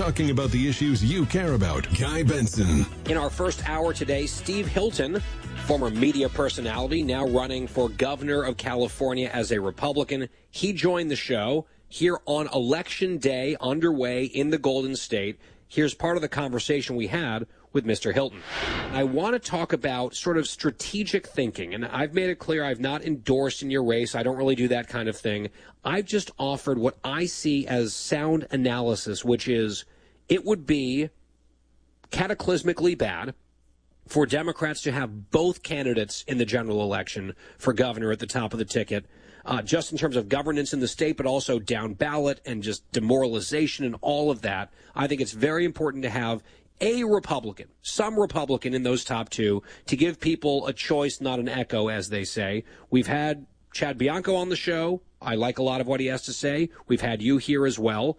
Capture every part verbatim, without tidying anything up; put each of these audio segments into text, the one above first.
talking about the issues you care about. Guy Benson. In our first hour today, Steve Hilton, former media personality, now running for governor of California as a Republican. He joined the show here on Election Day underway in the Golden State. Here's part of the conversation we had with Mister Hilton. I want to talk about sort of strategic thinking, and I've made it clear I've not endorsed in your race. I don't really do that kind of thing. I've just offered what I see as sound analysis, which is it would be cataclysmically bad for Democrats to have both candidates in the general election for governor at the top of the ticket, uh, just in terms of governance in the state, but also down ballot and just demoralization and all of that. I think it's very important to have a Republican, some Republican in those top two, to give people a choice, not an echo, as they say. We've had Chad Bianco on the show. I like a lot of what he has to say. We've had you here as well.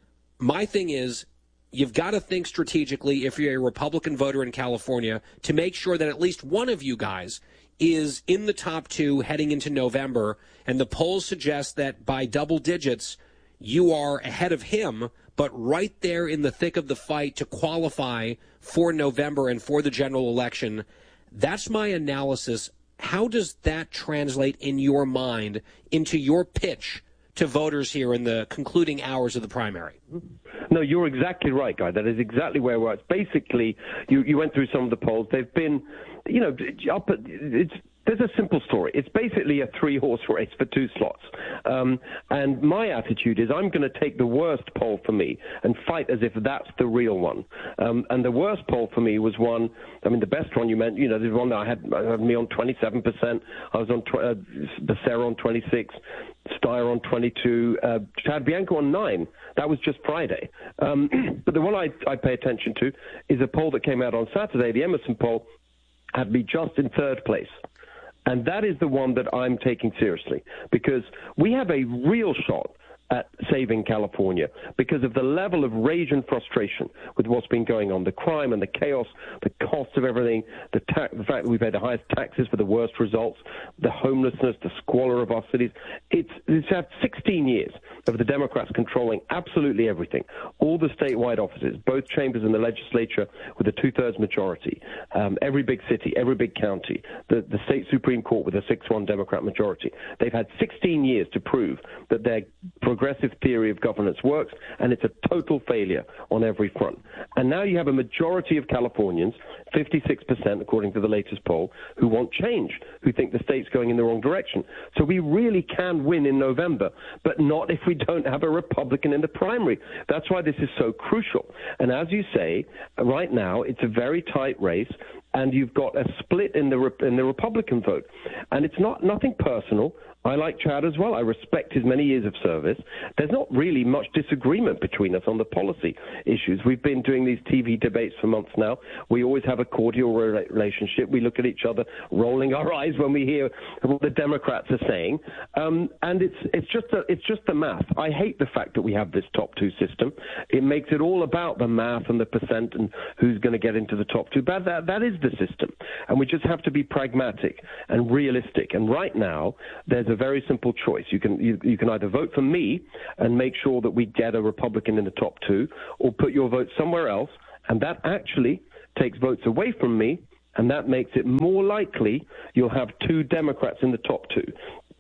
My thing is, you've got to think strategically if you're a Republican voter in California to make sure that at least one of you guys is in the top two heading into November. And the polls suggest that by double digits, you are ahead of him, but right there in the thick of the fight to qualify for November and for the general election. That's my analysis. How does that translate in your mind into your pitch to voters here in the concluding hours of the primary? No, you're exactly right, Guy. That is exactly where we're at. Basically, you, you went through some of the polls. They've been, you know, up at, it's, there's a simple story. It's basically a three-horse race for two slots. Um, and my attitude is I'm going to take the worst poll for me and fight as if that's the real one. Um, and the worst poll for me was one, I mean, the best one you meant, you know, the one that I had, I had me on twenty-seven percent. I was on, tw- uh, Becerra on twenty-six, Steyer on twenty-two, uh, Chad Bianco on nine. That was just Friday. Um, but the one I, I pay attention to is a poll that came out on Saturday. The Emerson poll had me just in third place. And that is the one that I'm taking seriously, because we have a real shot at saving California because of the level of rage and frustration with what's been going on, the crime and the chaos, the cost of everything, the, ta- the fact that we've had the highest taxes for the worst results, the homelessness, the squalor of our cities. It's, it's had sixteen years of the Democrats controlling absolutely everything, all the statewide offices, both chambers in the legislature with a two-thirds majority, um, every big city, every big county, the, the state Supreme Court with a six one Democrat majority. They've had sixteen years to prove that their progressive theory of governance works, and it's a total failure on every front. And now you have a majority of Californians, fifty-six percent according to the latest poll, who want change, who think the state's going in the wrong direction. So we really can win in November, but not if we don't have a Republican in the primary. That's why this is so crucial. And as you say, right now it's a very tight race, and you've got a split in the in the Republican vote. And it's not nothing personal. I like Chad as well. I respect his many years of service. There's not really much disagreement between us on the policy issues. We've been doing these T V debates for months now. We always have a cordial re- relationship. We look at each other, rolling our eyes when we hear what the Democrats are saying. Um, and it's it's just a, it's just the math. I hate the fact that we have this top two system. It makes it all about the math and the percent and who's going to get into the top two. But that that is the system, and we just have to be pragmatic and realistic. And right now, there's a very simple choice. You can you, you can either vote for me and make sure that we get a Republican in the top two, or put your vote somewhere else, and that actually takes votes away from me, and that makes it more likely you'll have two Democrats in the top two.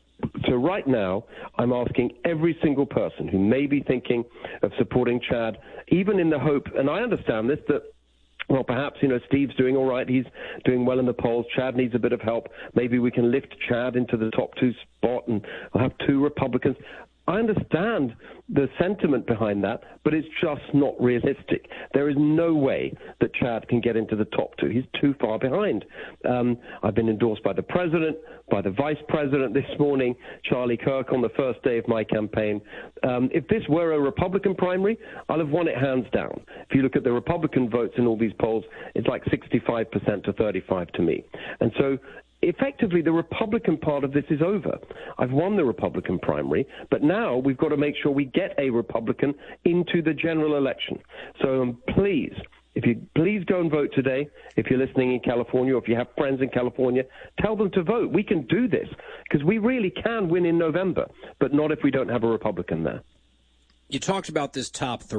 So right now, I'm asking every single person who may be thinking of supporting Chad, even in the hope, and I understand this, that well, perhaps, you know, Steve's doing all right. He's doing well in the polls. Chad needs a bit of help. Maybe we can lift Chad into the top two spot and we'll have two Republicans. I understand the sentiment behind that, but it's just not realistic. There is no way that Chad can get into the top two. He's too far behind. Um, I've been endorsed by the president, by the vice president this morning, Charlie Kirk on the first day of my campaign. Um, if this were a Republican primary, I'll have won it hands down. If you look at the Republican votes in all these polls, it's like sixty-five percent to thirty-five to me. And so effectively, the Republican part of this is over. I've won the Republican primary, but now we've got to make sure we get a Republican into the general election. So um, please, if you please go and vote today, if you're listening in California, or if you have friends in California, tell them to vote. We can do this, because we really can win in November, but not if we don't have a Republican there. You talked about this top three.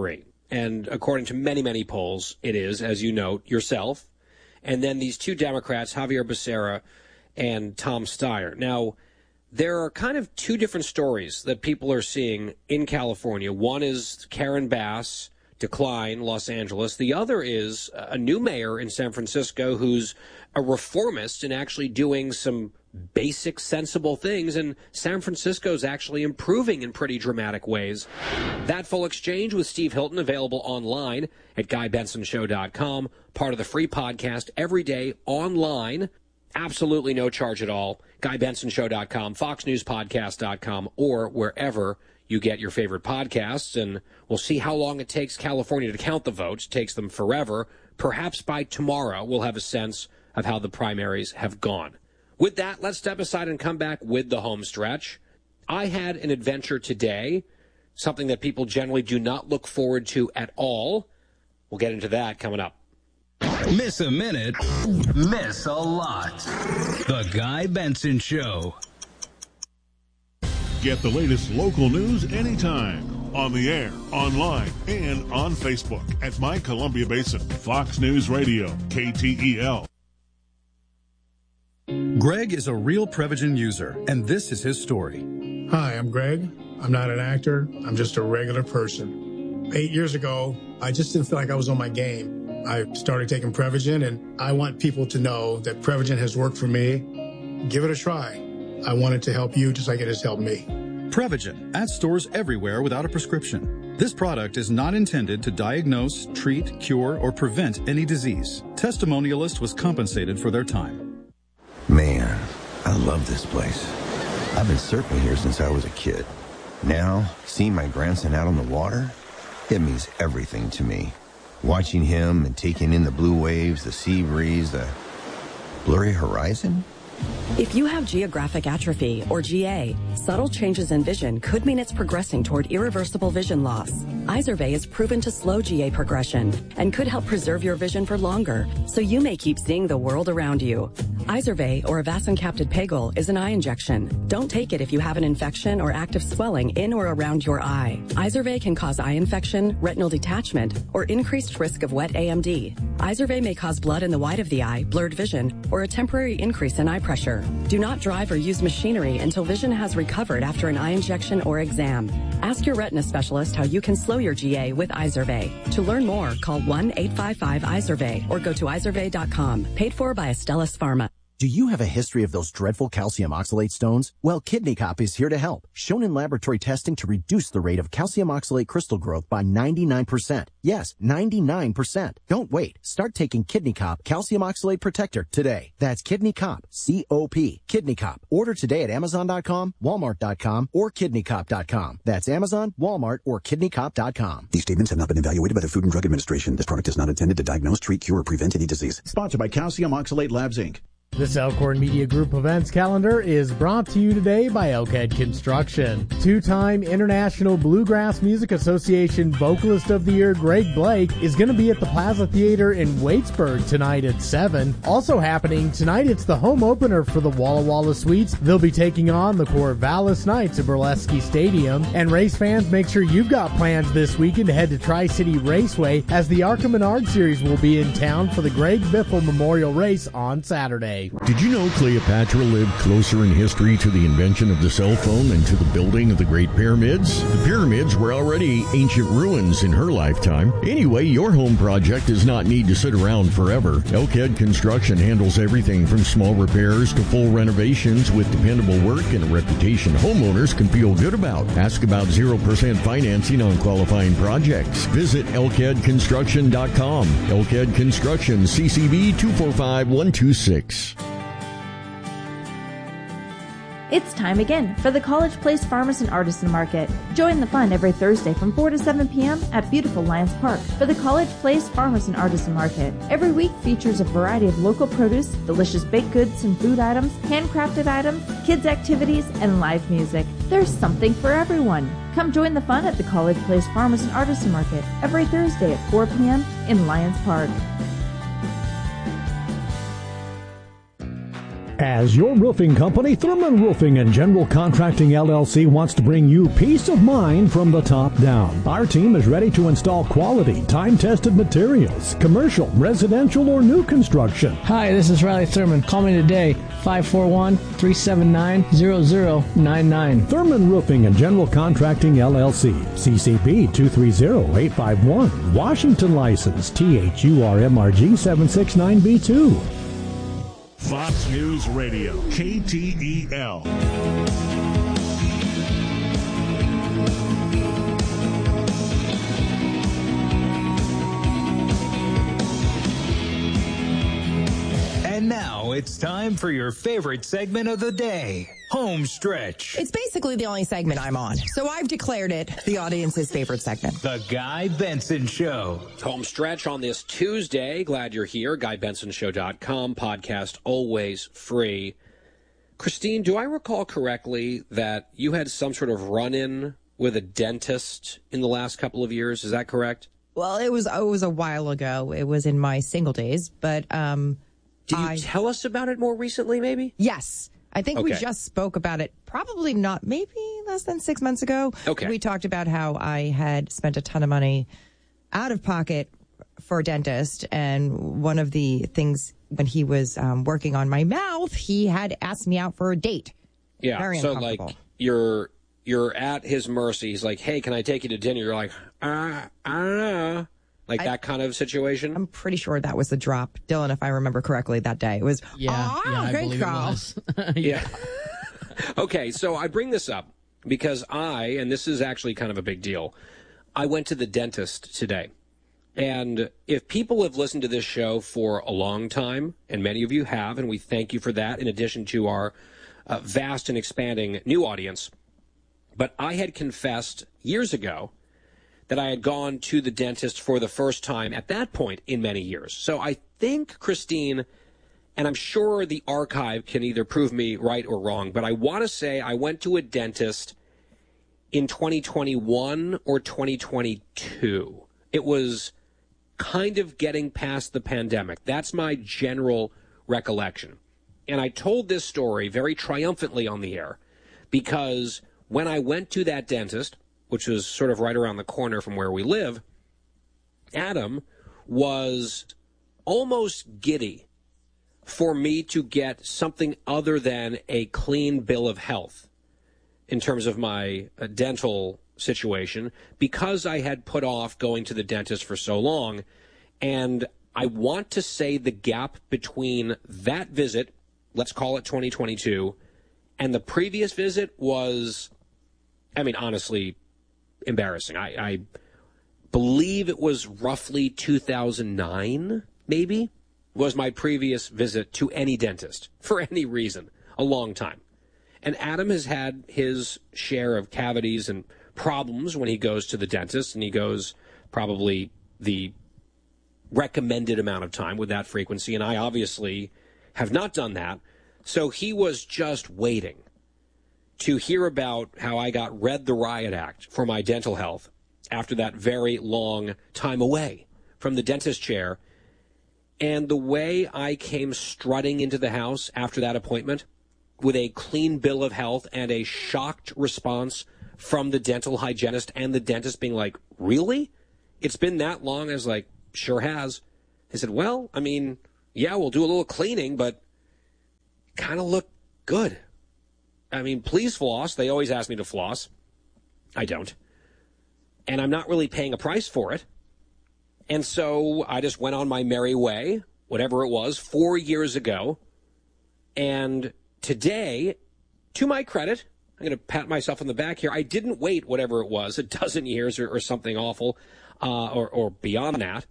And according to many, many polls, it is, as you note, yourself. And then these two Democrats, Javier Becerra and Tom Steyer. Now, there are kind of two different stories that people are seeing in California. One is Karen Bass decline, Los Angeles. The other is a new mayor in San Francisco who's a reformist and actually doing some basic, sensible things. And San Francisco's actually improving in pretty dramatic ways. That full exchange with Steve Hilton available online at guy benson show dot com. Part of the free podcast every day online. Absolutely no charge at all. guy benson show dot com, fox news podcast dot com, or wherever you get your favorite podcasts. And we'll see how long it takes California to count the votes. It takes them forever. Perhaps by tomorrow we'll have a sense of how the primaries have gone. With that, let's step aside and come back with the home stretch. I had an adventure today, something that people generally do not look forward to at all. We'll get into that coming up. Miss a minute, miss a lot. The Guy Benson Show. Get the latest local news anytime. On the air, online, and on Facebook at My Columbia Basin. Fox News Radio, K T E L. Greg is a real Prevagen user, and this is his story. Hi, I'm Greg. I'm not an actor. I'm just a regular person. Eight years ago, I just didn't feel like I was on my game. I started taking Prevagen, and I want people to know that Prevagen has worked for me. Give it a try. I want it to help you just like it has helped me. Prevagen, at stores everywhere without a prescription. This product is not intended to diagnose, treat, cure, or prevent any disease. Testimonialist was compensated for their time. Man, I love this place. I've been surfing here since I was a kid. Now, seeing my grandson out on the water, it means everything to me. Watching him and taking in the blue waves, the sea breeze, the blurry horizon. If you have geographic atrophy, or G A, subtle changes in vision could mean it's progressing toward irreversible vision loss. Izervay is proven to slow G A progression and could help preserve your vision for longer, so you may keep seeing the world around you. Izervay, or avacincaptad pegol, is an eye injection. Don't take it if you have an infection or active swelling in or around your eye. Izervay can cause eye infection, retinal detachment, or increased risk of wet A M D. Izervay may cause blood in the white of the eye, blurred vision, or a temporary increase in eye pressure. Do not drive or use machinery until vision has recovered after an eye injection or exam. Ask your retina specialist how you can slow your G A with Izervay. To learn more, call one eight five five Izervay or go to izervay dot com. Paid for by Astellas Pharma. Do you have a history of those dreadful calcium oxalate stones? Well, Kidney Cop is here to help. Shown in laboratory testing to reduce the rate of calcium oxalate crystal growth by ninety-nine percent. Yes, ninety-nine percent. Don't wait. Start taking Kidney Cop Calcium Oxalate Protector today. That's Kidney Cop, C O P. Kidney Cop. Order today at amazon dot com, walmart dot com, or kidney cop dot com. That's Amazon, Walmart, or kidney cop dot com. These statements have not been evaluated by the Food and Drug Administration. This product is not intended to diagnose, treat, cure, or prevent any disease. Sponsored by Calcium Oxalate Labs, Incorporated. This Elkhorn Media Group events calendar is brought to you today by Elkhead Construction. Two-time International Bluegrass Music Association Vocalist of the Year Greg Blake is going to be at the Plaza Theater in Waitsburg tonight at seven. Also happening tonight, it's the home opener for the Walla Walla Sweets. They'll be taking on the Corvallis Knights at Burlesque Stadium. And race fans, make sure you've got plans this weekend to head to Tri-City Raceway as the Arca Menard Series will be in town for the Greg Biffle Memorial Race on Saturday. Did you know Cleopatra lived closer in history to the invention of the cell phone than to the building of the Great Pyramids? The pyramids were already ancient ruins in her lifetime. Anyway, your home project does not need to sit around forever. Elkhead Construction handles everything from small repairs to full renovations with dependable work and a reputation homeowners can feel good about. Ask about zero percent financing on qualifying projects. Visit elkhead construction dot com. Elkhead Construction, C C B two four five one two six. It's time again for the College Place Farmers and Artisan Market. Join the fun every Thursday from four to seven p.m. at beautiful Lions Park for the College Place Farmers and Artisan Market. Every week features a variety of local produce, delicious baked goods and food items, handcrafted items, kids' activities, and live music. There's something for everyone. Come join the fun at the College Place Farmers and Artisan Market every Thursday at four p.m. in Lions Park. As your roofing company, Thurman Roofing and General Contracting L L C wants to bring you peace of mind from the top down. Our team is ready to install quality, time-tested materials, commercial, residential, or new construction. Hi, this is Riley Thurman. Call me today, five four one, three seven nine, zero zero nine nine. Thurman Roofing and General Contracting L L C, C C B two three zero eight five one, Washington license, T H U R M R G seven six nine B two. Fox News Radio, K T E L. And now it's time for your favorite segment of the day, Home Stretch. It's basically the only segment I'm on, so I've declared it the audience's favorite segment. The Guy Benson Show. Home Stretch on this Tuesday. Glad you're here. Guy Benson Show dot com. Podcast always free. Christine, do I recall correctly that you had some sort of run-in with a dentist in the last couple of years? Is that correct? Well, it was it was a while ago. It was in my single days, but um, did you I, tell us about it more recently? Maybe. Yes. I think okay. we just spoke about it probably not, maybe less than six months ago. Okay. We talked about how I had spent a ton of money out of pocket for a dentist. And one of the things when he was um, working on my mouth, he had asked me out for a date. Yeah. Very so like you're, you're at his mercy. He's like, hey, can I take you to dinner? You're like, uh, I don't know. Like I, that kind of situation? I'm pretty sure that was the drop. Dylan, if I remember correctly that day. It was, yeah, oh, yeah I great believe call. it was. yeah. Okay, so I bring this up because I, and this is actually kind of a big deal, I went to the dentist today. And if people have listened to this show for a long time, and many of you have, and we thank you for that, in addition to our uh, vast and expanding new audience, but I had confessed years ago that I had gone to the dentist for the first time at that point in many years. So I think, Christine, and I'm sure the archive can either prove me right or wrong, but I want to say I went to a dentist in twenty twenty-one or twenty twenty-two. It was kind of getting past the pandemic. That's my general recollection. And I told this story very triumphantly on the air because when I went to that dentist, which was sort of right around the corner from where we live, Adam was almost giddy for me to get something other than a clean bill of health in terms of my uh, dental situation because I had put off going to the dentist for so long. And I want to say the gap between that visit, let's call it twenty twenty-two, and the previous visit was, I mean, honestly, embarrassing. I, I believe it was roughly two thousand nine, maybe, was my previous visit to any dentist for any reason, a long time. And Adam has had his share of cavities and problems when he goes to the dentist, and he goes probably the recommended amount of time with that frequency, and I obviously have not done that. So he was just waiting to hear about how I got read the riot act for my dental health after that very long time away from the dentist chair. And the way I came strutting into the house after that appointment with a clean bill of health and a shocked response from the dental hygienist and the dentist being like, really? It's been that long? I was like, sure has. They said, well, I mean, yeah, we'll do a little cleaning, but kind of look good. I mean, please floss. They always ask me to floss. I don't. And I'm not really paying a price for it. And so I just went on my merry way, whatever it was, four years ago. And today, to my credit, I'm going to pat myself on the back here. I didn't wait, whatever it was, a dozen years or, or something awful, uh, or, or beyond that.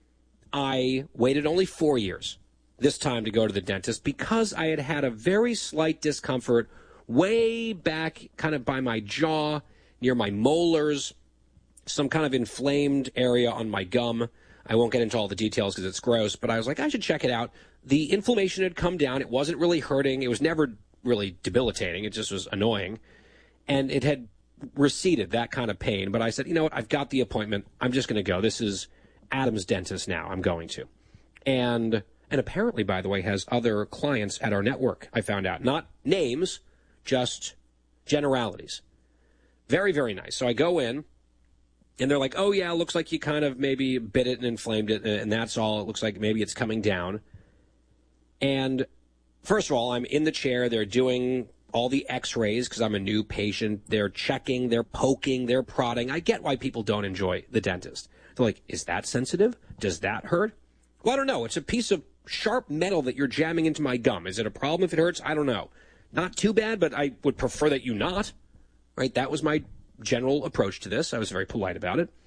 I waited only four years this time to go to the dentist because I had had a very slight discomfort way back kind of by my jaw, near my molars, some kind of inflamed area on my gum. I won't get into all the details because it's gross, but I was like, I should check it out. The inflammation had come down. It wasn't really hurting. It was never really debilitating. It just was annoying. And it had receded, that kind of pain. But I said, you know what? I've got the appointment. I'm just going to go. This is Adam's dentist now. I'm going to. And and apparently, by the way, has other clients at our network, I found out. Not names, just generalities. Very, very nice. So I go in, and they're like, oh, yeah, it looks like you kind of maybe bit it and inflamed it, and that's all. It looks like maybe it's coming down. And first of all, I'm in the chair. They're doing all the x-rays because I'm a new patient. They're checking, they're poking, they're prodding. I get why people don't enjoy the dentist. They're like, is that sensitive? Does that hurt? Well, I don't know. It's a piece of sharp metal that you're jamming into my gum. Is it a problem if it hurts? I don't know. Not too bad, but I would prefer that you not. Right? That was my general approach to this. I was very polite about it.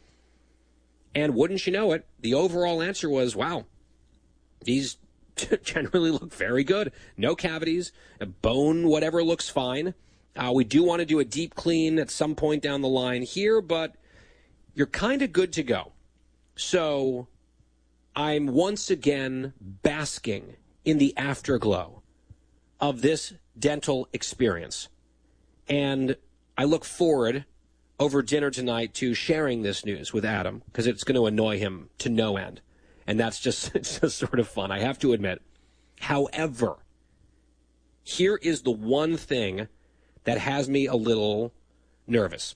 And wouldn't you know it, the overall answer was, wow, these generally look very good. No cavities. A bone, whatever, looks fine. Uh, we do want to do a deep clean at some point down the line here, but you're kind of good to go. So I'm once again basking in the afterglow of this dental experience. And I look forward over dinner tonight to sharing this news with Adam because it's going to annoy him to no end. And that's just, it's just sort of fun, I have to admit. However, here is the one thing that has me a little nervous.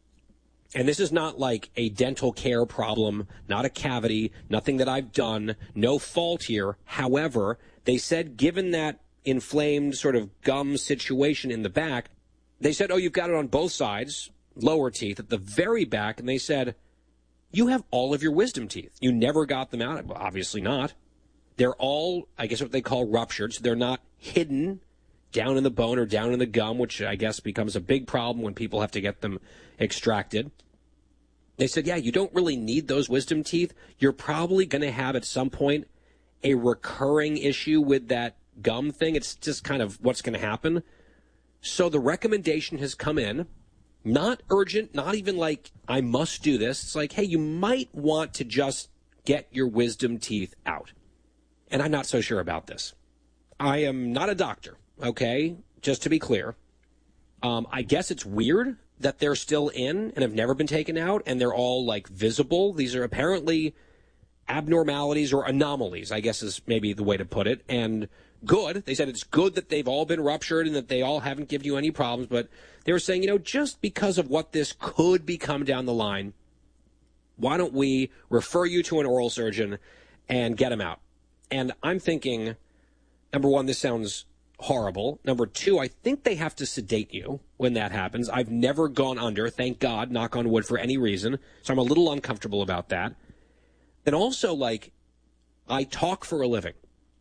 And this is not like a dental care problem, not a cavity, nothing that I've done, no fault here. However, they said given that inflamed sort of gum situation in the back, they said, oh, you've got it on both sides, lower teeth, at the very back, and they said, you have all of your wisdom teeth. You never got them out. Well, obviously not. They're all, I guess, what they call ruptured. So they're not hidden down in the bone or down in the gum, which I guess becomes a big problem when people have to get them extracted. They said, yeah, you don't really need those wisdom teeth. You're probably going to have at some point a recurring issue with that gum thing. It's just kind of what's going to happen. So the recommendation has come in. Not urgent, not even like, I must do this. It's like, hey, you might want to just get your wisdom teeth out. And I'm not so sure about this. I am not a doctor, okay? Just to be clear. Um, I guess it's weird that they're still in and have never been taken out, and they're all, like, visible. These are apparently abnormalities or anomalies, I guess is maybe the way to put it. And good. They said it's good that they've all been ruptured and that they all haven't given you any problems. But they were saying, you know, just because of what this could become down the line, why don't we refer you to an oral surgeon and get him out? And I'm thinking, number one, this sounds horrible. Number two, I think they have to sedate you when that happens. I've never gone under, thank God, knock on wood, for any reason. So I'm a little uncomfortable about that. And also, like, I talk for a living.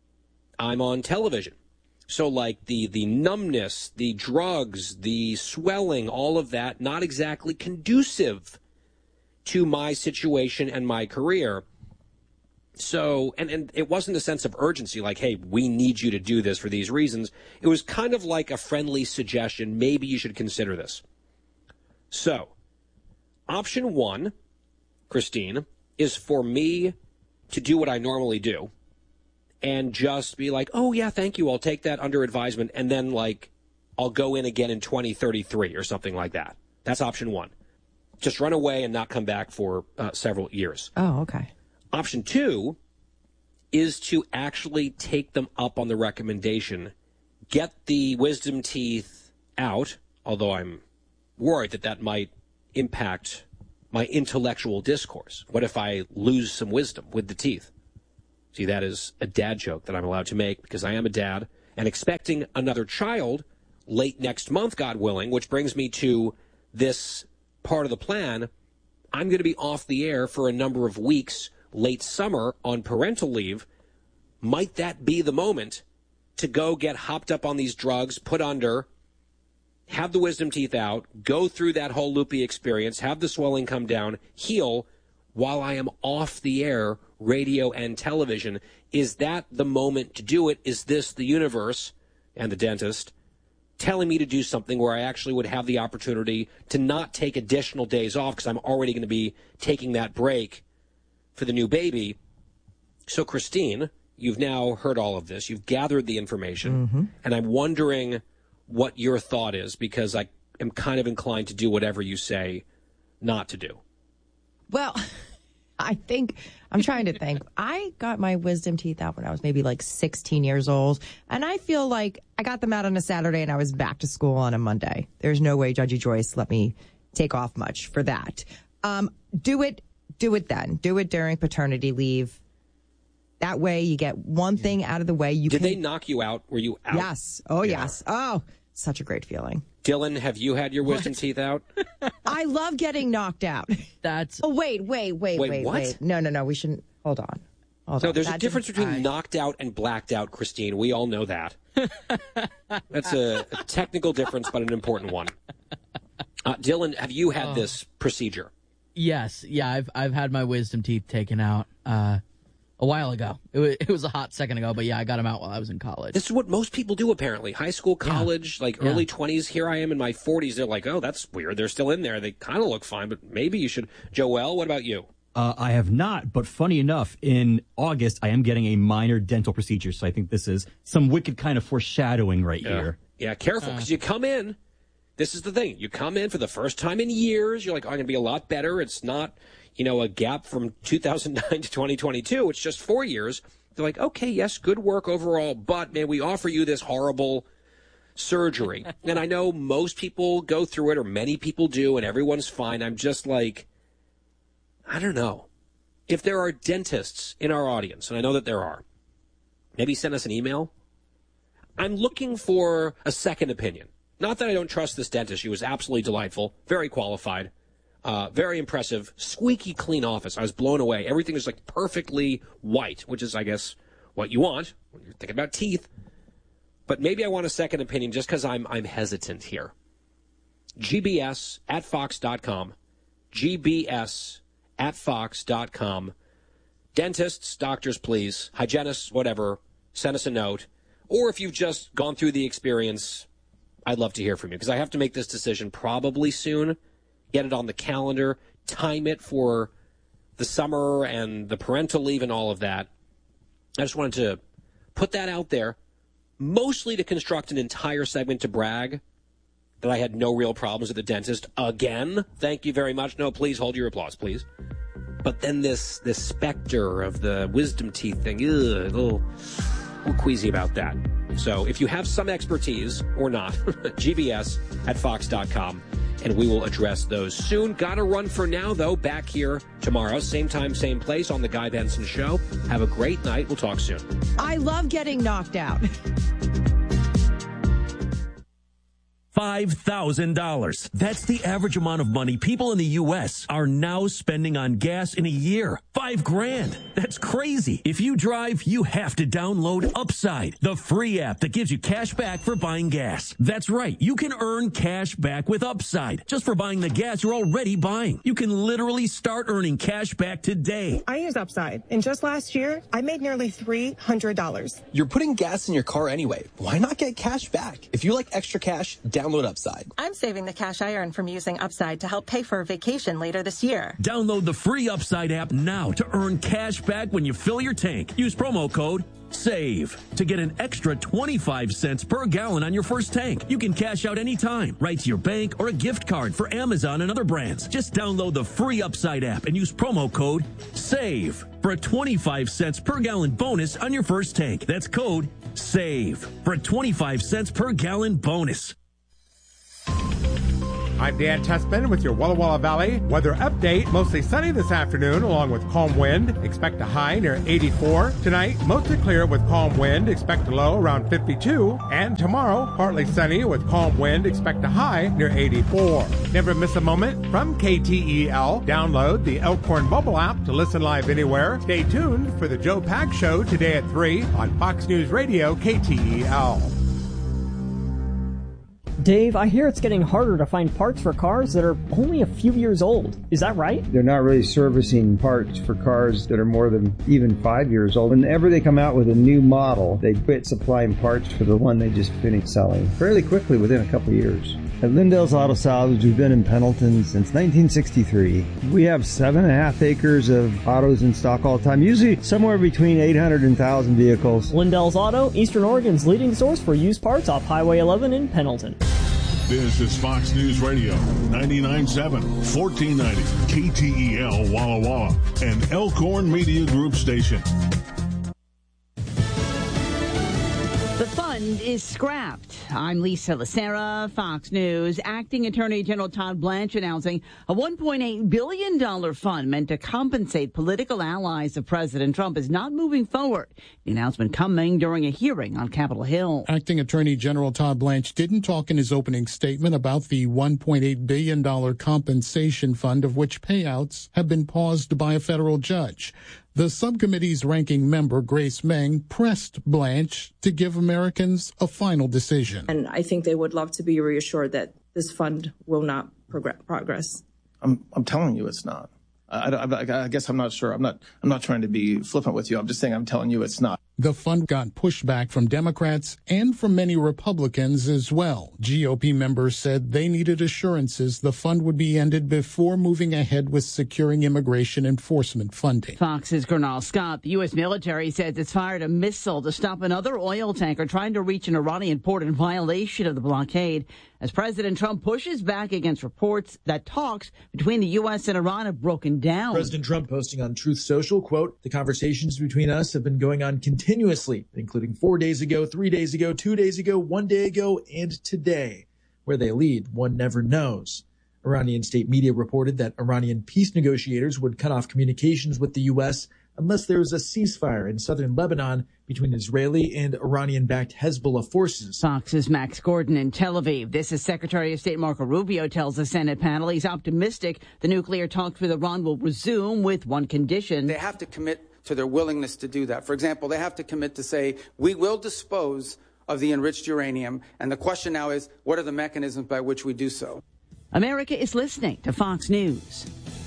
I'm on television. So, like, the, the numbness, the drugs, the swelling, all of that, not exactly conducive to my situation and my career. So, and, and it wasn't a sense of urgency, like, hey, we need you to do this for these reasons. It was kind of like a friendly suggestion. Maybe you should consider this. So, option one, Christine, is for me to do what I normally do and just be like, oh, yeah, thank you, I'll take that under advisement, and then, like, I'll go in again in twenty thirty-three or something like that. That's option one. Just run away and not come back for uh, several years. Oh, okay. Option two is to actually take them up on the recommendation, get the wisdom teeth out, although I'm worried that that might impact my intellectual discourse. What if I lose some wisdom with the teeth? See, that is a dad joke that I'm allowed to make because I am a dad and expecting another child late next month, God willing, which brings me to this part of the plan. I'm going to be off the air for a number of weeks late summer on parental leave. Might that be the moment to go get hopped up on these drugs, put under, have the wisdom teeth out, go through that whole loopy experience, have the swelling come down, heal, while I am off the air, radio and television? Is that the moment to do it? Is this the universe and the dentist telling me to do something where I actually would have the opportunity to not take additional days off because I'm already going to be taking that break for the new baby? So, Christine, you've now heard all of this. You've gathered the information. Mm-hmm. And I'm wondering what your thought is, because I am kind of inclined to do whatever you say not to do. Well, I think, I'm trying to think. I got my wisdom teeth out when I was maybe like sixteen years old. And I feel like I got them out on a Saturday and I was back to school on a Monday. There's no way Judgy Joyce let me take off much for that. Um, do it, do it then. Do it during paternity leave. That way you get one thing out of the way. You Did can... they knock you out? Were you out? Yes. Oh, yeah. yes. Oh, such a great feeling. Dylan, have you had your wisdom what? teeth out? I love getting knocked out. That's. Oh, wait, wait, wait, wait, wait, what? wait. No, no, no. We shouldn't. Hold on. Hold no, on. there's that a difference between I... knocked out and blacked out, Christine. We all know that. That's a, a technical difference, but an important one. Uh, Dylan, have you had oh. this procedure? Yes. Yeah, I've I've had my wisdom teeth taken out uh, a while ago. It was, it was a hot second ago, but yeah, I got them out while I was in college. This is what most people do, apparently. High school, college, yeah. like yeah. early twenties. Here I am in my forties. They're like, oh, that's weird. They're still in there. They kind of look fine, but maybe you should. Joel, what about you? Uh, I have not, but funny enough, in August, I am getting a minor dental procedure, so I think this is some wicked kind of foreshadowing right yeah. here. Yeah, careful, because uh. you come in. This is the thing. You come in for the first time in years. You're like, oh, I'm going to be a lot better. It's not, you know, a gap from two thousand nine to twenty twenty-two. It's just four years. They're like, okay, yes, good work overall, but, man, we offer you this horrible surgery. And I know most people go through it, or many people do, and everyone's fine. I'm just like, I don't know. If there are dentists in our audience, and I know that there are, maybe send us an email. I'm looking for a second opinion. Not that I don't trust this dentist. She was absolutely delightful, very qualified, uh, very impressive, squeaky clean office. I was blown away. Everything is like perfectly white, which is, I guess, what you want when you're thinking about teeth. But maybe I want a second opinion just because I'm I'm hesitant here. G B S at fox dot com. G B S at fox dot com. Dentists, doctors, please. Hygienists, whatever. Send us a note. Or if you've just gone through the experience, I'd love to hear from you, because I have to make this decision probably soon, get it on the calendar, time it for the summer and the parental leave and all of that. I just wanted to put that out there, mostly to construct an entire segment to brag that I had no real problems at the dentist again. Thank you very much. No, please hold your applause, please. But then this this specter of the wisdom teeth thing, ugh, a little, a little queasy about that. So if you have some expertise or not, G B S at fox dot com, and we will address those soon. Gotta run for now, though. Back here tomorrow, same time, same place on The Guy Benson Show. Have a great night. We'll talk soon. I love getting knocked out. five thousand dollars. That's the average amount of money people in the U S are now spending on gas in a year. Five grand. That's crazy. If you drive, you have to download Upside, the free app that gives you cash back for buying gas. That's right. You can earn cash back with Upside just for buying the gas you're already buying. You can literally start earning cash back today. I use Upside, and just last year, I made nearly three hundred dollars. You're putting gas in your car anyway. Why not get cash back? If you like extra cash, download Upside. I'm saving the cash I earn from using Upside to help pay for a vacation later this year. Download the free Upside app now to earn cash back when you fill your tank. Use promo code SAVE to get an extra twenty-five cents per gallon on your first tank. You can cash out anytime, right to your bank or a gift card for Amazon and other brands. Just download the free Upside app and use promo code SAVE for a twenty-five cents per gallon bonus on your first tank. That's code SAVE for a twenty-five cents per gallon bonus. I'm Dan Tessman with your Walla Walla Valley weather update. Mostly sunny this afternoon along with calm wind. Expect a high near eighty-four. Tonight, mostly clear with calm wind. Expect a low around fifty-two. And tomorrow, partly sunny with calm wind. Expect a high near eighty-four. Never miss a moment from K T E L. Download the Elkhorn mobile app to listen live anywhere. Stay tuned for the Joe Pack Show today at three on Fox News Radio K T E L. Dave, I hear it's getting harder to find parts for cars that are only a few years old. Is that right? They're not really servicing parts for cars that are more than even five years old. Whenever they come out with a new model, they quit supplying parts for the one they just finished selling fairly quickly within a couple of years. At Lindell's Auto Salvage, we've been in Pendleton since nineteen sixty-three. We have seven and a half acres of autos in stock all the time, usually somewhere between eight hundred and one thousand vehicles. Lindell's Auto, Eastern Oregon's leading source for used parts off Highway eleven in Pendleton. This is Fox News Radio, ninety-nine point seven, fourteen ninety, K T E L Walla Walla, an Elkhorn Media Group station. The fund is scrapped. I'm Lisa Lacera, Fox News. Acting Attorney General Todd Blanche announcing a one point eight billion dollars fund meant to compensate political allies of President Trump is not moving forward. The announcement coming during a hearing on Capitol Hill. Acting Attorney General Todd Blanche didn't talk in his opening statement about the one point eight billion dollars compensation fund, of which payouts have been paused by a federal judge. The subcommittee's ranking member, Grace Meng, pressed Blanche to give Americans a final decision. And I think they would love to be reassured that this fund will not progress. progress. I'm I'm telling you it's not. I, I, I guess I'm not sure. I'm not I'm not trying to be flippant with you. I'm just saying I'm telling you it's not. The fund got pushback from Democrats and from many Republicans as well. G O P members said they needed assurances the fund would be ended before moving ahead with securing immigration enforcement funding. Fox's Gernal Scott. The U S military says it's fired a missile to stop another oil tanker trying to reach an Iranian port in violation of the blockade, as President Trump pushes back against reports that talks between the U S and Iran have broken down. President Trump posting on Truth Social, quote, "The conversations between us have been going on continuously, including four days ago, three days ago, two days ago, one day ago, and today. Where they lead, one never knows." Iranian state media reported that Iranian peace negotiators would cut off communications with the U S unless there is a ceasefire in southern Lebanon between Israeli and Iranian-backed Hezbollah forces. Fox's Max Gordon in Tel Aviv. This is Secretary of State Marco Rubio tells the Senate panel he's optimistic the nuclear talks with Iran will resume with one condition. They have to commit to their willingness to do that. For example, they have to commit to say, we will dispose of the enriched uranium. And the question now is, what are the mechanisms by which we do so? America is listening to Fox News.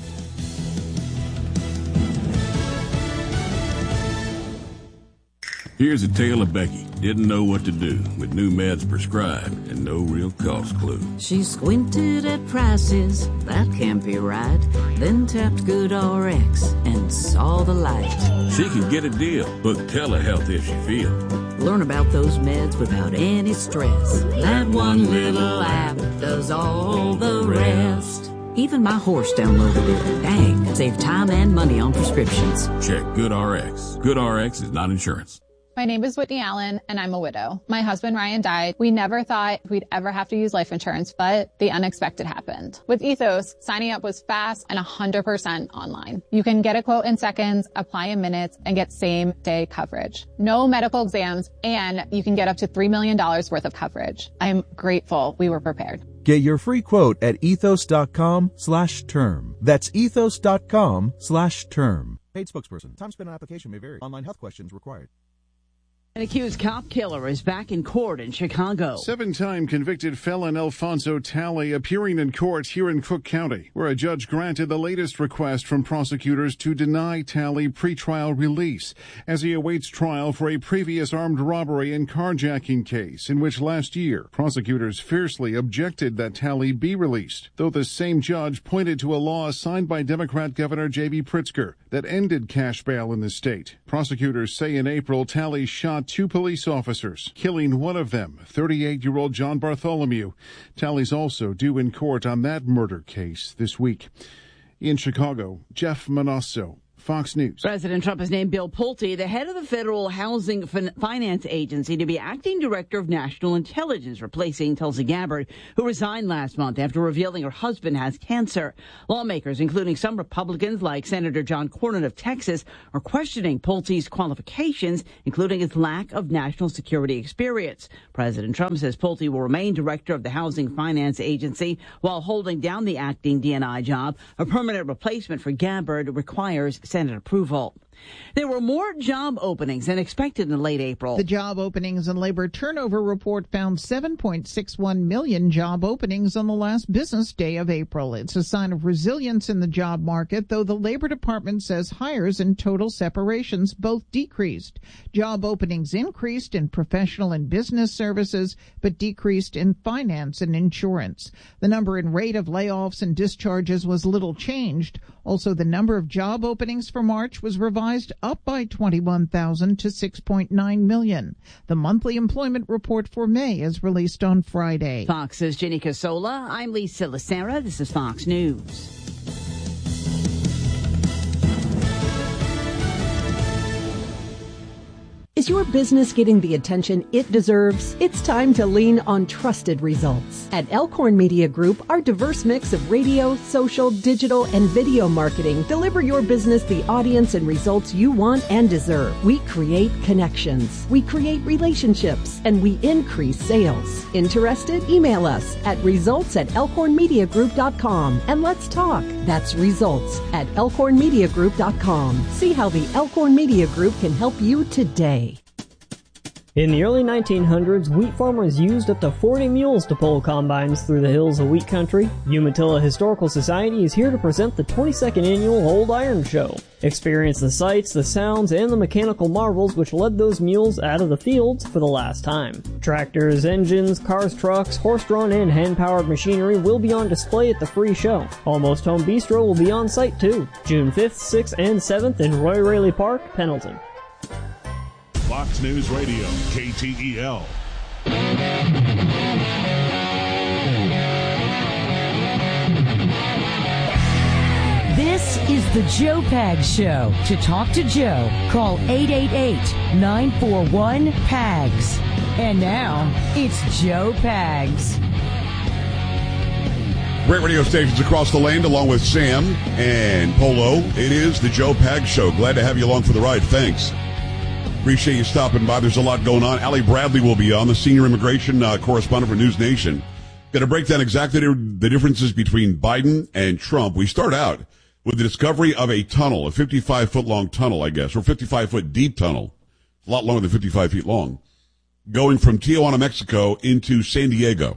Here's a tale of Becky. Didn't know what to do with new meds prescribed and no real cost clue. She squinted at prices, that can't be right. Then tapped GoodRx and saw the light. She can get a deal. Book telehealth if she feels. Learn about those meds without any stress. That one little app does all the rest. Even my horse downloaded it. Dang, save time and money on prescriptions. Check GoodRx. GoodRx is not insurance. My name is Whitney Allen, and I'm a widow. My husband, Ryan, died. We never thought we'd ever have to use life insurance, but the unexpected happened. With Ethos, signing up was fast and one hundred percent online. You can get a quote in seconds, apply in minutes, and get same-day coverage. No medical exams, and you can get up to three million dollars worth of coverage. I'm grateful we were prepared. Get your free quote at ethos.com slash term. That's ethos.com slash term. Paid spokesperson. Time spent on application may vary. Online health questions required. An accused cop killer is back in court in Chicago. Seven-time convicted felon Alfonso Talley appearing in court here in Cook County, where a judge granted the latest request from prosecutors to deny Talley pretrial release as he awaits trial for a previous armed robbery and carjacking case in which last year prosecutors fiercely objected that Talley be released, though the same judge pointed to a law signed by Democrat Governor J B Pritzker that ended cash bail in the state. Prosecutors say in April Talley shot two police officers, killing one of them, thirty-eight-year-old John Bartholomew. Talley's also due in court on that murder case this week. In Chicago, Jeff Manasso, Fox News. President Trump has named Bill Pulte, the head of the Federal Housing fin- Finance Agency, to be acting director of national intelligence, replacing Tulsi Gabbard, who resigned last month after revealing her husband has cancer. Lawmakers, including some Republicans like Senator John Cornyn of Texas, are questioning Pulte's qualifications, including his lack of national security experience. President Trump says Pulte will remain director of the Housing Finance Agency while holding down the acting D and I job. A permanent replacement for Gabbard requires Senate approval. There were more job openings than expected in late April. The Job Openings and Labor Turnover Report found seven point six one million job openings on the last business day of April. It's a sign of resilience in the job market, though the Labor Department says hires and total separations both decreased. Job openings increased in professional and business services, but decreased in finance and insurance. The number and rate of layoffs and discharges was little changed. Also, the number of job openings for March was revised revised up by twenty-one thousand to six point nine million. The monthly employment report for May is released on Friday. Fox's Ginny Casola. I'm Lisa Lacera. This is Fox News. Is your business getting the attention it deserves? It's time to lean on trusted results. At Elkhorn Media Group, our diverse mix of radio, social, digital, and video marketing deliver your business the audience and results you want and deserve. We create connections, we create relationships, and we increase sales. Interested? Email us at results at elkhorn media group dot com and let's talk. That's results at elkhorn media group dot com. See how the Elkhorn Media Group can help you today. In the early nineteen hundreds, wheat farmers used up to forty mules to pull combines through the hills of wheat country. Umatilla Historical Society is here to present the twenty-second annual Old Iron Show. Experience the sights, the sounds, and the mechanical marvels which led those mules out of the fields for the last time. Tractors, engines, cars, trucks, horse-drawn and hand-powered machinery will be on display at the free show. Almost Home Bistro will be on site too. June fifth, sixth, and seventh in Roy Raley Park, Pendleton. Fox News Radio, K T E L. This is the Joe Pags Show. To talk to Joe, call eight eight eight, nine four one, P A G S. And now, it's Joe Pags. Great radio stations across the land, along with Sam and Polo. It is the Joe Pags Show. Glad to have you along for the ride. Thanks. Appreciate you stopping by. There's a lot going on. Allie Bradley will be on, the senior immigration uh, correspondent for News Nation. Going to break down exactly the differences between Biden and Trump. We start out with the discovery of a tunnel, a fifty-five foot long tunnel, I guess, or fifty-five foot deep tunnel. It's a lot longer than fifty-five feet long, going from Tijuana, Mexico into San Diego.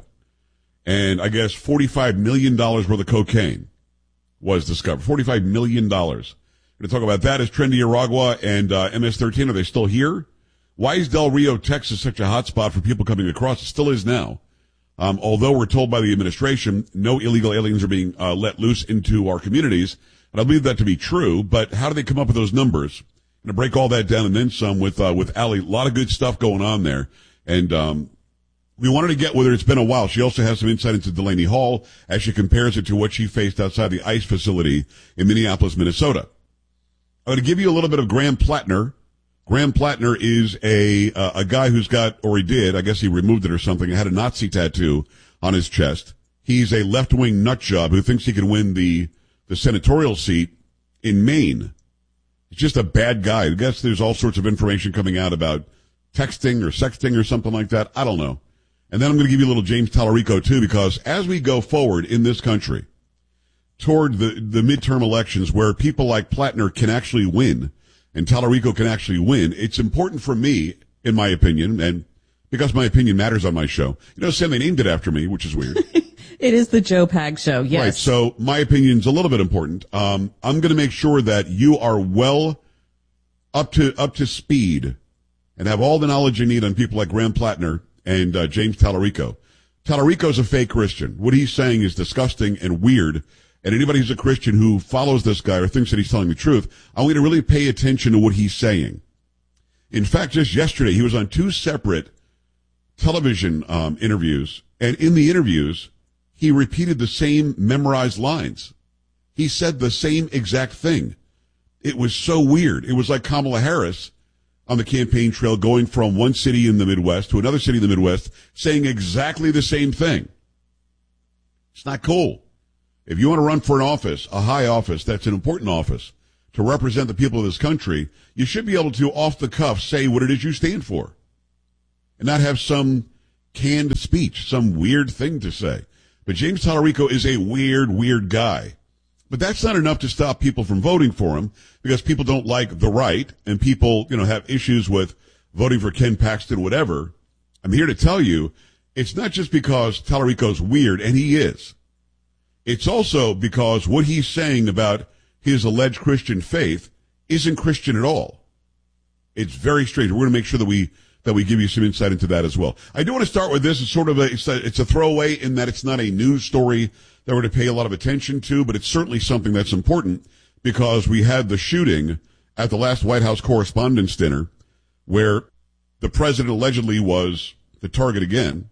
And I guess forty-five million dollars worth of cocaine was discovered. forty-five million dollars. We're going to talk about that. Is Trendy Aragua and uh, M S thirteen, are they still here? Why is Del Rio, Texas such a hot spot for people coming across? It still is now. Um, although we're told by the administration no illegal aliens are being uh, let loose into our communities. And I believe that to be true. But how do they come up with those numbers? I'm going to break all that down and then some with uh, with Allie. A lot of good stuff going on there. And um, we wanted to get with her. It's been a while. She also has some insight into Delaney Hall as she compares it to what she faced outside the ICE facility in Minneapolis, Minnesota. I'm going to give you a little bit of Graham Plattner. Graham Plattner is a uh, a guy who's got, or he did, I guess he removed it or something, had a Nazi tattoo on his chest. He's a left-wing nutjob who thinks he can win the, the senatorial seat in Maine. He's just a bad guy. I guess there's all sorts of information coming out about texting or sexting or something like that. I don't know. And then I'm going to give you a little James Tallarico, too, because as we go forward in this country toward the, the midterm elections where people like Plattner can actually win and Tallarico can actually win, it's important for me, in my opinion, and because my opinion matters on my show. You know, Sam, they named it after me, which is weird. It is the Joe Pags Show, yes. Right, so my opinion's a little bit important. Um, I'm going to make sure that you are well up to up to speed and have all the knowledge you need on people like Graham Plattner and uh, James Tallarico. Tallarico's a fake Christian. What he's saying is disgusting and weird. And anybody who's a Christian who follows this guy or thinks that he's telling the truth, I want you to really pay attention to what he's saying. In fact, just yesterday, he was on two separate television um, interviews. And in the interviews, he repeated the same memorized lines. He said the same exact thing. It was so weird. It was like Kamala Harris on the campaign trail going from one city in the Midwest to another city in the Midwest, saying exactly the same thing. It's not cool. If you want to run for an office, a high office, that's an important office, to represent the people of this country, you should be able to, off the cuff, say what it is you stand for. And not have some canned speech, some weird thing to say. But James Tallarico is a weird, weird guy. But that's not enough to stop people from voting for him, because people don't like the right, and people, you know, have issues with voting for Ken Paxton, whatever. I'm here to tell you, it's not just because Tallarico's weird, and he is. It's also because what he's saying about his alleged Christian faith isn't Christian at all. It's very strange. We're going to make sure that we that we give you some insight into that as well. I do want to start with this. It's sort of a it's, a it's a throwaway in that it's not a news story that we're to pay a lot of attention to, but it's certainly something that's important because we had the shooting at the last White House Correspondents' Dinner, where the president allegedly was the target again,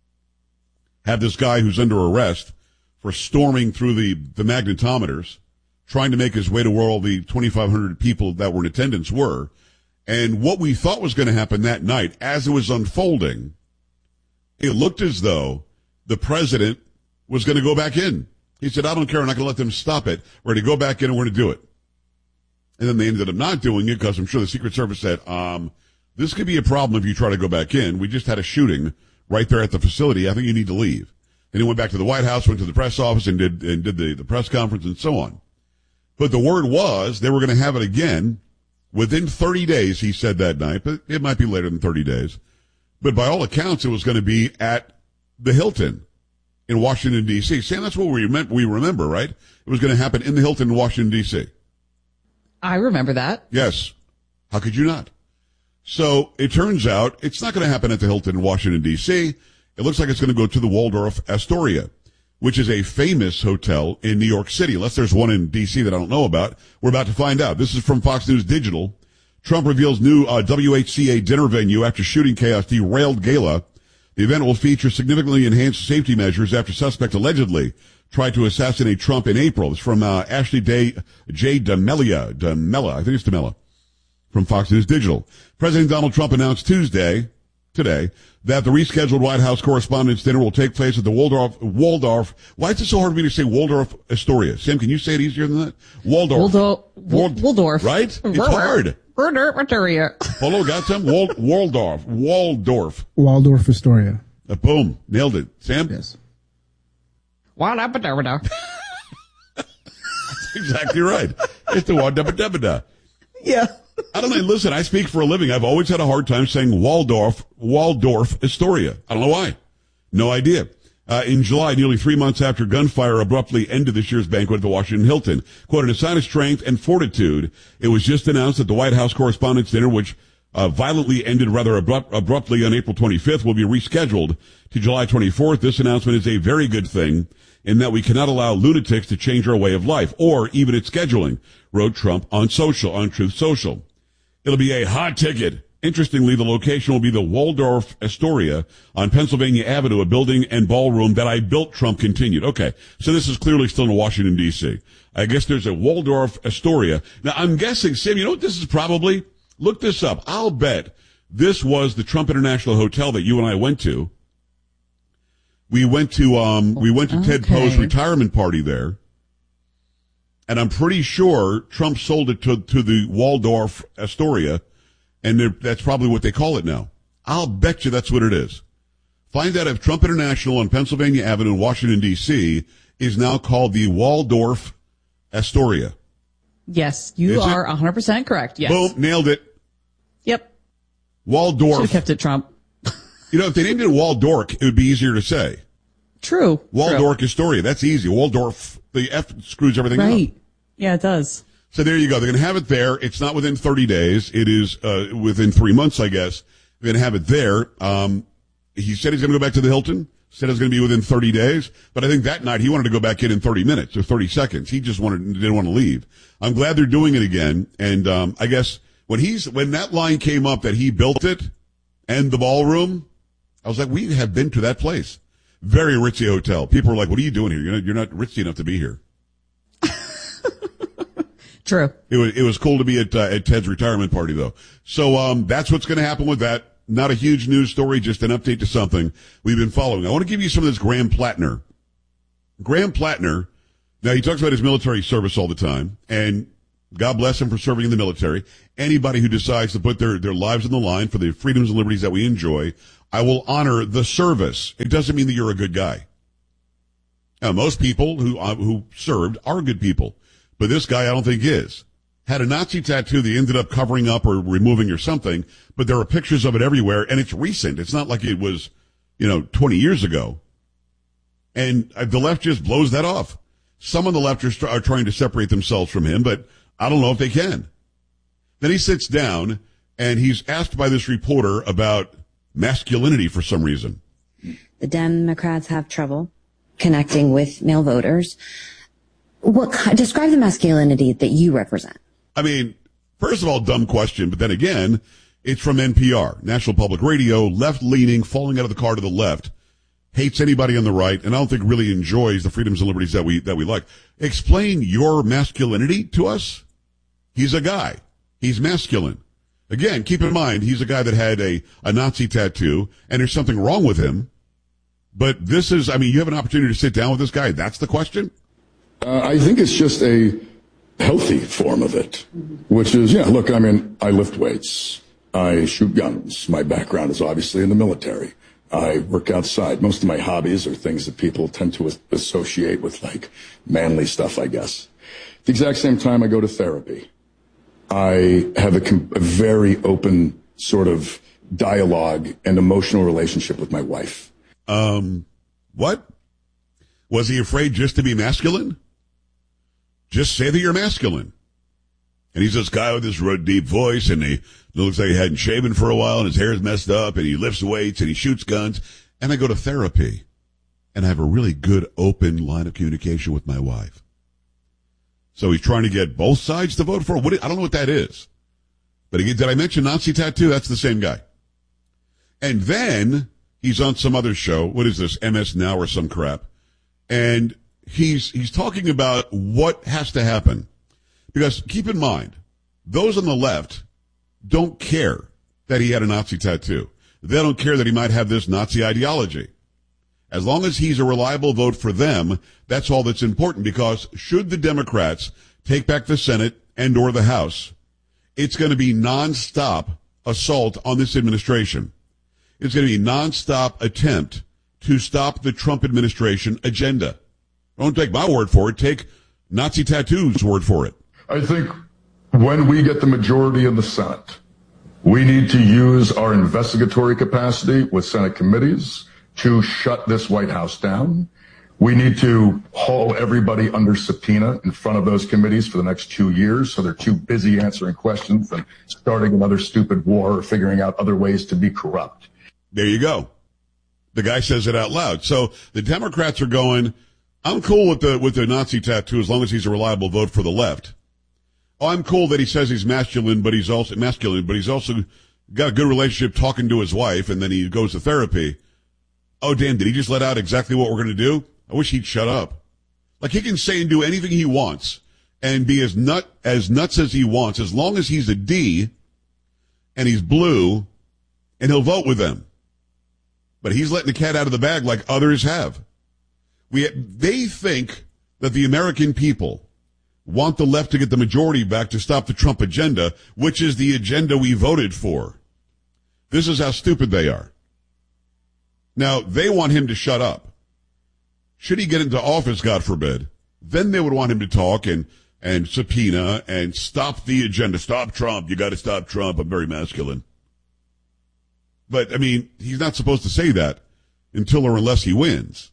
had this guy who's under arrest for storming through the, the magnetometers, trying to make his way to where all the twenty-five hundred people that were in attendance were. And what we thought was going to happen that night, as it was unfolding, it looked as though the president was going to go back in. He said, I don't care, I'm not going to let them stop it. We're going to go back in and we're going to do it. And then they ended up not doing it because I'm sure the Secret Service said, um, this could be a problem if you try to go back in. We just had a shooting right there at the facility. I think you need to leave. Then he went back to the White House, went to the press office and did, and did the, the press conference and so on. But the word was they were going to have it again within thirty days, he said that night, but it might be later than thirty days. But by all accounts, it was going to be at the Hilton in Washington, D C. Sam, that's what we meant, we remember, right? It was going to happen in the Hilton in Washington, D C. I remember that. Yes. How could you not? So it turns out it's not going to happen at the Hilton in Washington, D C. It looks like it's going to go to the Waldorf Astoria, which is a famous hotel in New York City. Unless there's one in D C that I don't know about. We're about to find out. This is from Fox News Digital. Trump reveals new uh, W H C A dinner venue after shooting chaos derailed gala. The event will feature significantly enhanced safety measures after suspect allegedly tried to assassinate Trump in April. It's from uh, Ashley Day, J. D'Amelia, D'Amella, I think it's D'Amella, from Fox News Digital. President Donald Trump announced Tuesday, today, that the rescheduled White House Correspondents' Dinner will take place at the Waldorf, Waldorf, why is it so hard for me to say Waldorf Astoria? Sam, can you say it easier than that? Waldorf. Waldorf. Wald- Waldorf. Right? It's hard. Waldorf Astoria. Polo, got some? Wald- Waldorf. Waldorf. Waldorf Astoria. Uh, boom. Nailed it. Sam? Yes. Waldorf Astoria. That's exactly right. It's the Waldorf. Yeah. I don't know. Listen, I speak for a living. I've always had a hard time saying Waldorf, Waldorf Astoria. I don't know why. No idea. Uh, in July, nearly three months after gunfire abruptly ended this year's banquet at the Washington Hilton, quoted, a sign of strength and fortitude, it was just announced that the White House Correspondents' Dinner, which uh, violently ended rather abrupt, abruptly on April twenty-fifth, will be rescheduled to July twenty-fourth. This announcement is a very good thing in that we cannot allow lunatics to change our way of life or even its scheduling, wrote Trump on social, on Truth Social. It'll be a hot ticket. Interestingly, the location will be the Waldorf Astoria on Pennsylvania Avenue, a building and ballroom that I built, Trump continued. Okay, so this is clearly still in Washington, D C. I guess there's a Waldorf Astoria. Now, I'm guessing, Sam, you know what this is probably? Look this up. I'll bet this was the Trump International Hotel that you and I went to. We went to, um, we went to okay. Ted Poe's retirement party there. And I'm pretty sure Trump sold it to, to the Waldorf Astoria. And that's probably what they call it now. I'll bet you that's what it is. Find out if Trump International on Pennsylvania Avenue in Washington, D C is now called the Waldorf Astoria. Yes, you is are it? one hundred percent correct. Yes. Boom, nailed it. Yep. Waldorf. Should have kept it Trump. You know, if they named it Waldorf, it would be easier to say. True. Waldorf True. Astoria. That's easy. Waldorf, the F screws everything up. Right. Yeah, it does. So there you go. They're going to have it there. It's not within thirty days. It is uh, within three months, I guess. They're going to have it there. Um, he said he's going to go back to the Hilton. Said it's going to be within thirty days. But I think that night he wanted to go back in in thirty minutes or thirty seconds. He just wanted didn't want to leave. I'm glad they're doing it again. And um, I guess when he's when that line came up that he built it and the ballroom, I was like, we have been to that place. Very ritzy hotel. People are like, what are you doing here? You're not, you're not ritzy enough to be here. True. It was, it was cool to be at, uh, at Ted's retirement party, though. So, um, that's what's going to happen with that. Not a huge news story, just an update to something we've been following. I want to give you some of this Graham Plattner. Graham Plattner, now he talks about his military service all the time, and God bless him for serving in the military. Anybody who decides to put their, their lives on the line for the freedoms and liberties that we enjoy, I will honor the service. It doesn't mean that you're a good guy. Now, most people who, uh, who served are good people. But this guy, I don't think is. Had a Nazi tattoo that ended up covering up or removing or something, but there are pictures of it everywhere, and it's recent. It's not like it was, you know, twenty years ago. And the left just blows that off. Some on the left are, are trying to separate themselves from him, but I don't know if they can. Then he sits down, and he's asked by this reporter about masculinity for some reason. The Democrats have trouble connecting with male voters. What describe the masculinity that you represent? I mean, First of all, dumb question, but then again, it's from N P R, National Public Radio, left-leaning, falling out of the car to the left, hates anybody on the right, and I don't think really enjoys the freedoms and liberties that we that we like. Explain your masculinity to us. He's a guy. He's masculine. Again, keep in mind, he's a guy that had a, a Nazi tattoo, and there's something wrong with him. But this is, I mean, you have an opportunity to sit down with this guy. That's the question? Uh, I think it's just a healthy form of it, which is, yeah, look, I mean, I lift weights. I shoot guns. My background is obviously in the military. I work outside. Most of my hobbies are things that people tend to associate with, like, manly stuff, I guess. At the exact same time, I go to therapy. I have a, com- a very open sort of dialogue and emotional relationship with my wife. Um, what? Was he afraid just to be masculine? Just say that you're masculine. And he's this guy with this deep voice, and he looks like he hadn't shaven for a while, and his hair's messed up, and he lifts weights, and he shoots guns. And I go to therapy, and I have a really good open line of communication with my wife. So he's trying to get both sides to vote for him. What, I don't know what that is. But again, did I mention Nazi tattoo? That's the same guy. And then he's on some other show. What is this, M S Now or some crap? And he's he's talking about what has to happen. Because keep in mind, those on the left don't care that he had a Nazi tattoo. They don't care that he might have this Nazi ideology. As long as he's a reliable vote for them, that's all that's important, because should the Democrats take back the Senate and or the House, it's going to be nonstop assault on this administration. It's going to be nonstop attempt to stop the Trump administration agenda. Don't take my word for it. Take Nazi Tattoo's word for it. I think when we get the majority in the Senate, we need to use our investigatory capacity with Senate committees to shut this White House down. We need to haul everybody under subpoena in front of those committees for the next two years so they're too busy answering questions and starting another stupid war or figuring out other ways to be corrupt. There you go. The guy says it out loud. So the Democrats are going, I'm cool with the with the Nazi tattoo as long as he's a reliable vote for the left. Oh, I'm cool that he says he's masculine, but he's also masculine, but he's also got a good relationship talking to his wife, and then he goes to therapy. Oh, damn, did he just let out exactly what we're going to do? I wish he'd shut up. Like, he can say and do anything he wants and be as nut as nuts as he wants, as long as he's a D and he's blue, and he'll vote with them. But he's letting the cat out of the bag like others have. We They think that the American people want the left to get the majority back to stop the Trump agenda, which is the agenda we voted for. This is how stupid they are. Now, they want him to shut up. Should he get into office, God forbid, then they would want him to talk and, and subpoena and stop the agenda. Stop Trump. You got to stop Trump. I'm very masculine. But, I mean, he's not supposed to say that until or unless he wins.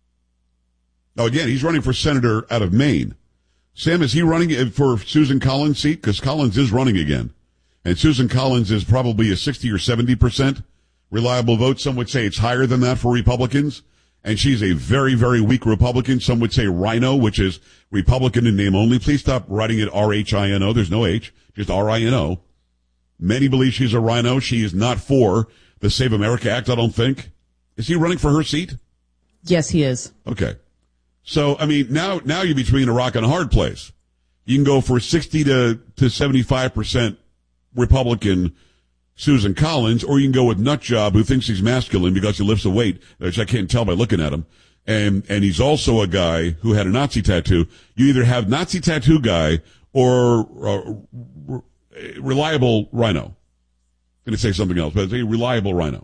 Now, again, he's running for senator out of Maine. Sam, is he running for Susan Collins' seat? Because Collins is running again. And Susan Collins is probably a sixty or seventy percent reliable vote. Some would say it's higher than that for Republicans. And she's a very, very weak Republican. Some would say Rhino, which is Republican in name only. Please stop writing it R H I N O. There's no H, just R I N O. Many believe she's a Rhino. She is not for the Save America Act, I don't think. Is he running for her seat? Yes, he is. Okay. So, I mean, now, now you're between a rock and a hard place. You can go for sixty to, to seventy-five percent Republican Susan Collins, or you can go with Nutjob, who thinks he's masculine because he lifts a weight, which I can't tell by looking at him. And, and he's also a guy who had a Nazi tattoo. You either have Nazi tattoo guy or uh, reliable Rhino. I'm going to say something else, but it's a reliable Rhino.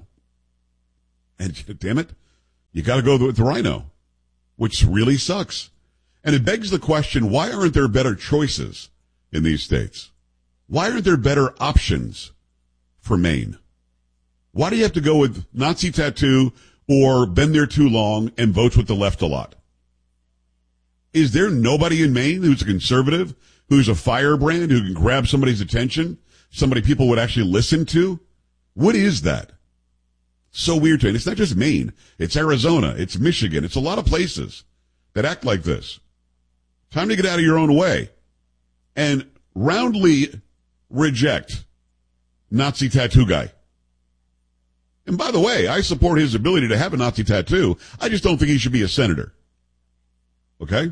And damn it, you got to go with the Rhino, which really sucks. And it begs the question, why aren't there better choices in these states? Why aren't there better options for Maine? Why do you have to go with Nazi tattoo or been there too long and votes with the left a lot? Is there nobody in Maine who's a conservative, who's a firebrand, who can grab somebody's attention, somebody people would actually listen to? What is that? So weird to me. It's not just Maine. It's Arizona. It's Michigan. It's a lot of places that act like this. Time to get out of your own way and roundly reject Nazi tattoo guy. And by the way, I support his ability to have a Nazi tattoo. I just don't think he should be a senator. Okay?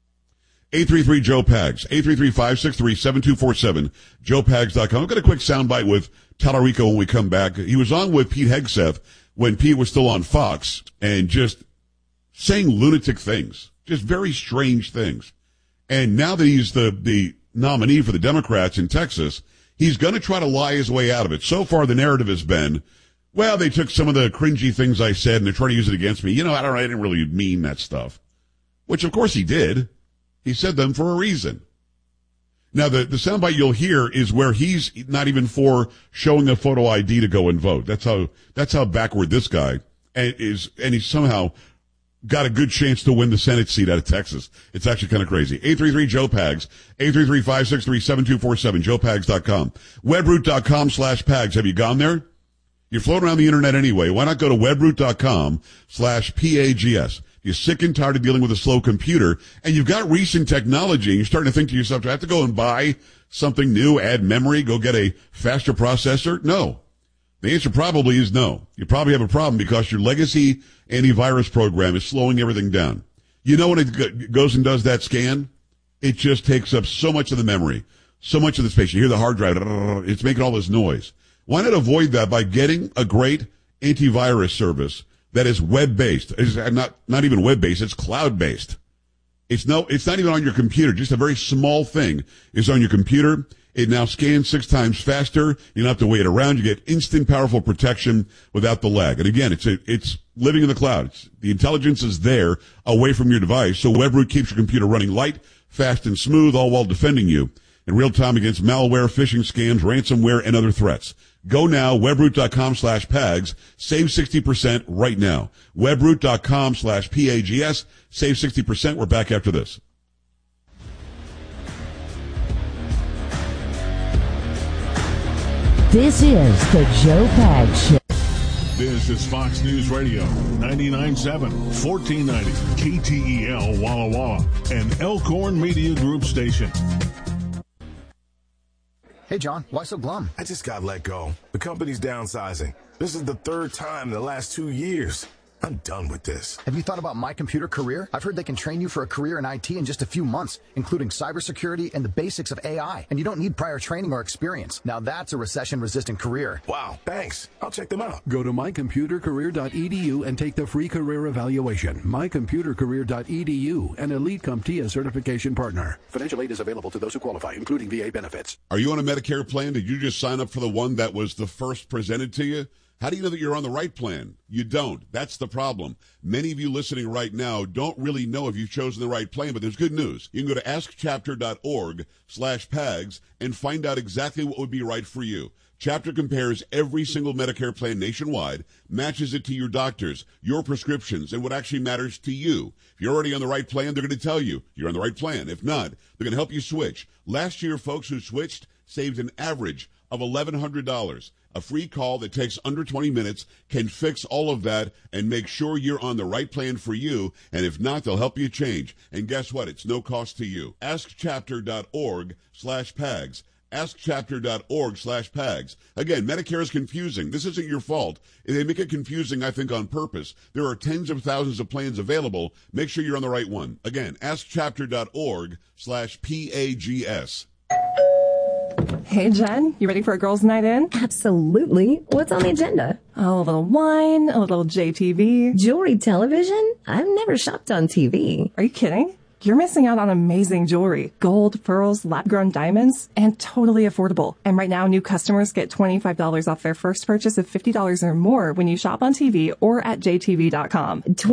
eight three three Joe Pags, eight three three, five six three, seven two four seven, joe pags dot com. I've got a quick soundbite with Tallarico when we come back. He was on with Pete Hegseth when Pete was still on Fox and just saying lunatic things, just very strange things. And now that he's the, the nominee for the Democrats in Texas, he's going to try to lie his way out of it. So far, the narrative has been, well, they took some of the cringy things I said and they're trying to use it against me. You know, I don't, I didn't really mean that stuff. Which, of course, he did. He said them for a reason. Now, the, the soundbite you'll hear is where he's not even for showing a photo I D to go and vote. That's how, that's how backward this guy is, and he somehow got a good chance to win the Senate seat out of Texas. It's actually kind of crazy. eight three three Joe Pags, eight three three, five six three, seven two four seven, joe pags dot com. webroot dot com slash Pags. Have you gone there? You're floating around the internet anyway. Why not go to webroot dot com slash P A G S? You're sick and tired of dealing with a slow computer, and you've got recent technology, and you're starting to think to yourself, do I have to go and buy something new, add memory, go get a faster processor? No. The answer probably is no. You probably have a problem because your legacy antivirus program is slowing everything down. You know when it goes and does that scan? It just takes up so much of the memory, so much of the space. You hear the hard drive, it's making all this noise. Why not avoid that by getting a great antivirus service that is web-based? It's not, not even web-based, it's cloud-based. It's no, it's not even on your computer. Just a very small thing is on your computer. It now scans six times faster. You don't have to wait around. You get instant, powerful protection without the lag. And again, it's a, it's living in the cloud. It's, the intelligence is there away from your device. So WebRoot keeps your computer running light, fast, and smooth, all while defending you in real time against malware, phishing scams, ransomware, and other threats. Go now, webroot dot com slash Pags. Save sixty percent right now. webroot dot com slash P A G S. Save sixty percent. We're back after this. This is the Joe Pags Show. This is Fox News Radio, ninety-nine point seven, fourteen ninety, K T E L Walla Walla, an Elkhorn Media Group station. Hey, John, why so glum? I just got let go. The company's downsizing. This is the third time in the last two years. I'm done with this. Have you thought about My Computer Career? I've heard they can train you for a career in I T in just a few months, including cybersecurity and the basics of A I. And you don't need prior training or experience. Now that's a recession-resistant career. Wow, thanks. I'll check them out. Go to my computer career dot e d u and take the free career evaluation. my computer career dot e d u, an Elite CompTIA certification partner. Financial aid is available to those who qualify, including V A benefits. Are you on a Medicare plan? Did you just sign up for the one that was the first presented to you? How do you know that you're on the right plan? You don't. That's the problem. Many of you listening right now don't really know if you've chosen the right plan, but there's good news. You can go to ask chapter dot org slash Pags and find out exactly what would be right for you. Chapter compares every single Medicare plan nationwide, matches it to your doctors, your prescriptions, and what actually matters to you. If you're already on the right plan, they're going to tell you you're on the right plan. If not, they're going to help you switch. Last year, folks who switched saved an average of eleven hundred dollars. A free call that takes under twenty minutes can fix all of that and make sure you're on the right plan for you. And if not, they'll help you change. And guess what? It's no cost to you. ask chapter dot org slash Pags. ask chapter dot org slash Pags. Again, Medicare is confusing. This isn't your fault. They make it confusing, I think, on purpose. There are tens of thousands of plans available. Make sure you're on the right one. Again, ask chapter dot org slash P A G S. Hey, Jen, you ready for a girls' night in? Absolutely. What's on the agenda? Oh, a little wine, a little J T V. Jewelry television? I've never shopped on T V. Are you kidding? You're missing out on amazing jewelry. Gold, pearls, lab-grown diamonds, and totally affordable. And right now, new customers get twenty-five dollars off their first purchase of fifty dollars or more when you shop on T V or at J T V dot com.